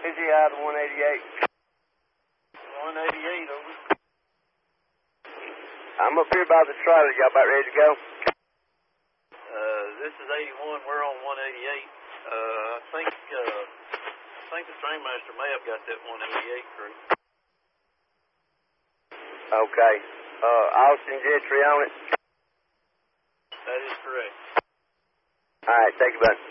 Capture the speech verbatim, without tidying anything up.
P G I to one eighty-eight. one eighty-eight, over. I'm up here by the trailer. Y'all about ready to go? Uh, this is eighty-one. We're on one eighty-eight. Uh, I think, uh, I think the trainmaster may have got that one eighty-eight crew. Okay. Uh, Austin Gentry on it? That is correct. All right, thank you, bud.